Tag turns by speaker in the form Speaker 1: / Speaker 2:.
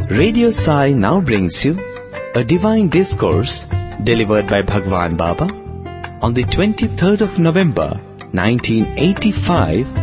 Speaker 1: Radio Sai now brings you a divine discourse delivered by Bhagwan Baba on the 23rd of November 1985